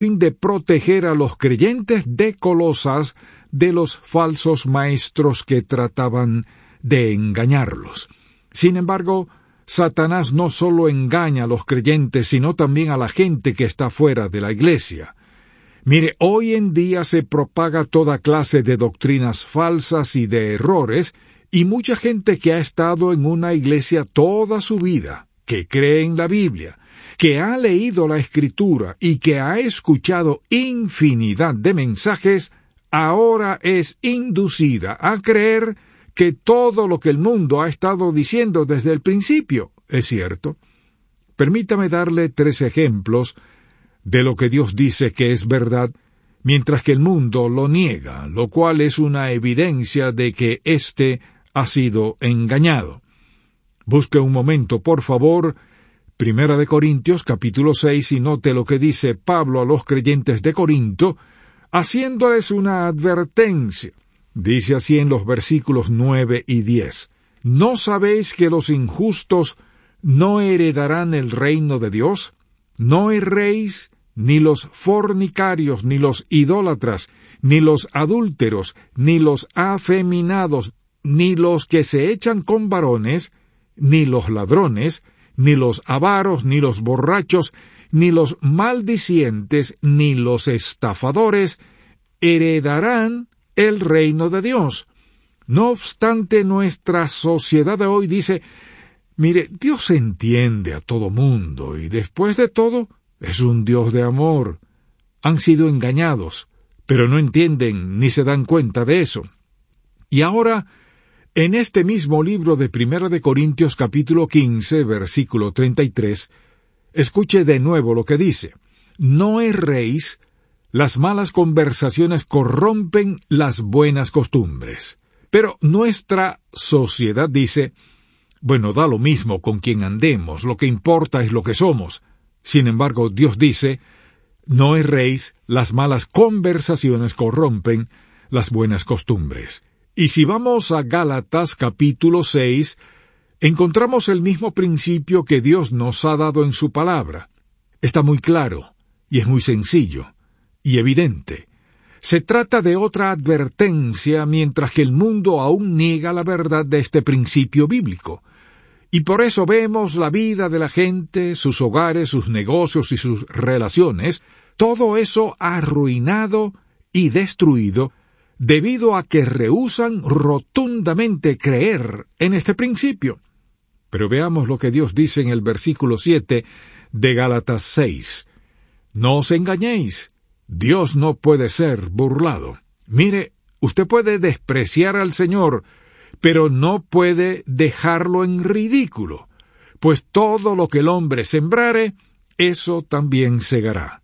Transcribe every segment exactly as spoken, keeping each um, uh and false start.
fin de proteger a los creyentes de Colosas de los falsos maestros que trataban de engañarlos. Sin embargo, Satanás no solo engaña a los creyentes, sino también a la gente que está fuera de la iglesia. Mire, hoy en día se propaga toda clase de doctrinas falsas y de errores, y mucha gente que ha estado en una iglesia toda su vida, que cree en la Biblia, que ha leído la Escritura y que ha escuchado infinidad de mensajes, ahora es inducida a creer que todo lo que el mundo ha estado diciendo desde el principio es cierto. Permítame darle tres ejemplos de lo que Dios dice que es verdad, mientras que el mundo lo niega, lo cual es una evidencia de que éste ha sido engañado. Busque un momento, por favor, Primera de Corintios, capítulo seis, y note lo que dice Pablo a los creyentes de Corinto, haciéndoles una advertencia. Dice así en los versículos nueve y diez. ¿No sabéis que los injustos no heredarán el reino de Dios? No erréis, ni los fornicarios, ni los idólatras, ni los adúlteros, ni los afeminados, ni los que se echan con varones, ni los ladrones, ni los avaros, ni los borrachos, ni los maldicientes, ni los estafadores, heredarán el reino de Dios. No obstante, nuestra sociedad de hoy dice, mire, Dios entiende a todo mundo, y después de todo, es un Dios de amor. Han sido engañados, pero no entienden ni se dan cuenta de eso. Y ahora, en este mismo libro de Primera de Corintios capítulo quince, versículo treinta y tres, escuche de nuevo lo que dice. No erréis, las malas conversaciones corrompen las buenas costumbres. Pero nuestra sociedad dice, bueno, da lo mismo con quien andemos, lo que importa es lo que somos. Sin embargo, Dios dice, no erréis, las malas conversaciones corrompen las buenas costumbres. Y si vamos a Gálatas capítulo seis, encontramos el mismo principio que Dios nos ha dado en su palabra. Está muy claro, y es muy sencillo, y evidente. Se trata de otra advertencia, mientras que el mundo aún niega la verdad de este principio bíblico. Y por eso vemos la vida de la gente, sus hogares, sus negocios y sus relaciones, todo eso arruinado y destruido, debido a que rehúsan rotundamente creer en este principio. Pero veamos lo que Dios dice en el versículo siete de Gálatas seis. No os engañéis, Dios no puede ser burlado. Mire, usted puede despreciar al Señor, pero no puede dejarlo en ridículo, pues todo lo que el hombre sembrare, eso también segará.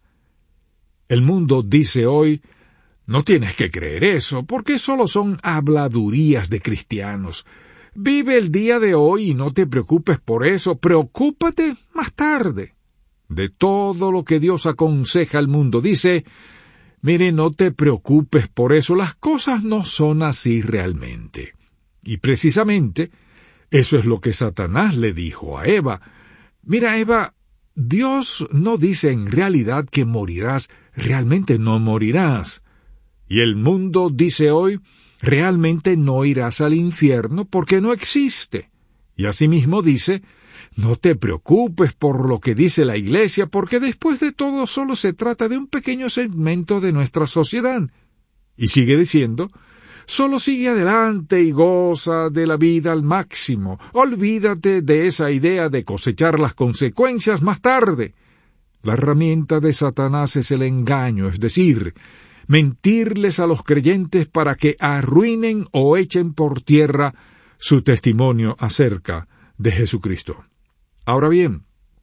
El mundo dice hoy, no tienes que creer eso, porque solo son habladurías de cristianos. Vive el día de hoy y no te preocupes por eso, preocúpate más tarde. De todo lo que Dios aconseja al mundo, dice, mire, no te preocupes por eso, las cosas no son así realmente. Y precisamente, eso es lo que Satanás le dijo a Eva. Mira, Eva, Dios no dice en realidad que morirás, realmente no morirás. Y el mundo dice hoy, realmente no irás al infierno porque no existe. Y asimismo dice, no te preocupes por lo que dice la Iglesia, porque después de todo solo se trata de un pequeño segmento de nuestra sociedad. Y sigue diciendo, solo sigue adelante y goza de la vida al máximo. Olvídate de esa idea de cosechar las consecuencias más tarde. La herramienta de Satanás es el engaño, es decir, mentirles a los creyentes para que arruinen o echen por tierra su testimonio acerca de Jesucristo. Ahora bien,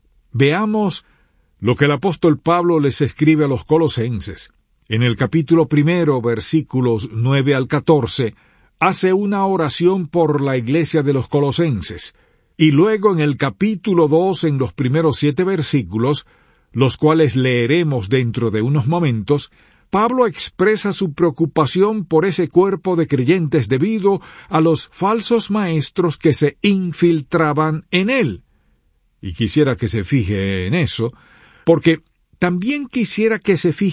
veamos lo que el apóstol Pablo les escribe a los colosenses. En el capítulo primero, versículos nueve al catorce, hace una oración por la iglesia de los colosenses, y luego en el capítulo dos, en los primeros siete versículos, los cuales leeremos dentro de unos momentos, Pablo expresa su preocupación por ese cuerpo de creyentes debido a los falsos maestros que se infiltraban en él. Y quisiera que se fije en eso, porque También quisiera que se